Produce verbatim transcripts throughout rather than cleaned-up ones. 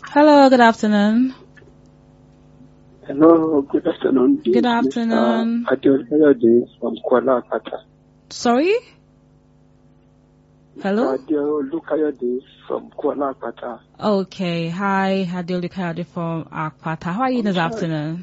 Hello, good afternoon. Hello, good afternoon. Good afternoon. Uh, Adil Kayode from Kuala Akpata. Sorry? Hello? Adil Kayode from Kuala Akpata. Okay, hi, Adil Kayode from Akpata. How are you I'm this sorry. afternoon?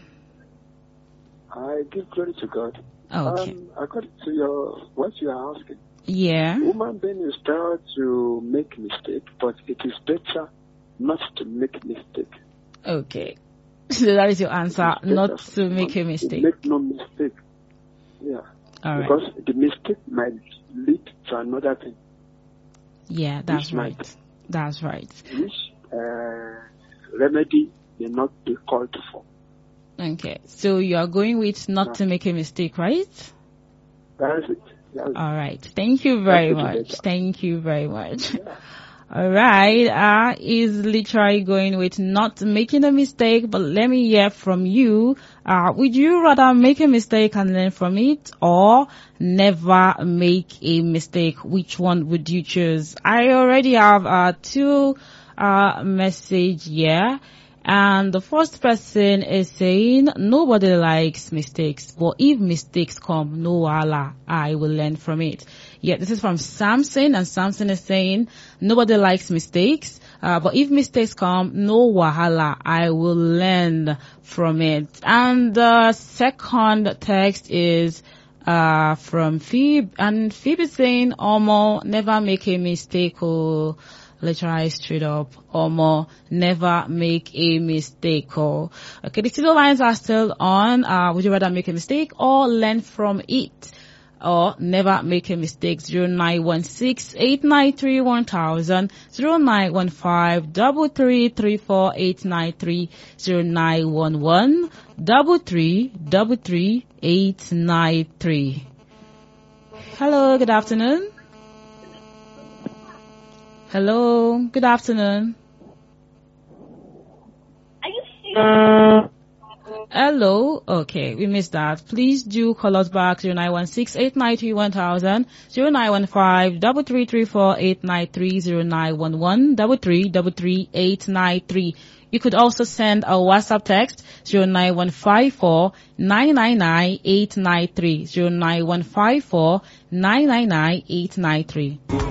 I give glory to God. Okay. Um, according to your what you are asking, Yeah. human being is proud to make mistake, but it is better not to make mistake. Okay. So that is your answer, It is not better to make a to mistake. Make no mistake. Yeah. All right. Because the mistake might lead to another thing, Yeah, that's which might- right. That's right. which uh, remedy may not be called for. Okay. So you are going with not to make a mistake, right? That is it. That is All right. Thank you very That's pretty much. better. Thank you very much. it. Yeah. All right. Uh, is literally going with not making a mistake, but let me hear from you. Uh, would you rather make a mistake and learn from it or never make a mistake? Which one would you choose? I already have, uh, two, uh, message here. And the first person is saying, nobody likes mistakes, but if mistakes come, no wahala, I will learn from it. Yeah, this is from Samson, and Samson is saying, nobody likes mistakes, uh, but if mistakes come, no wahala, I will learn from it. And the second text is, uh, from Phoebe, and Phoebe is saying, Omo, never make a mistake, oh. Let's try straight up. Omo, never make a mistake. Oh, okay. The studio lines are still on. Uh, would you rather make a mistake or learn from it, or never make a mistake? Zero nine one six eight nine three one thousand. Zero nine one five double three three four eight nine three. Zero nine one one double three double three eight nine three. Hello. Good afternoon. Hello, good afternoon. Are you serious? Hello, okay, we missed that. Please do call us back zero nine one six eight nine three one thousand, zero nine one five double three three four eight nine three, zero nine one one double three double three eight nine three. You could also send a WhatsApp text zero nine one five four nine nine nine eight nine three, zero nine one five four nine nine nine eight nine three.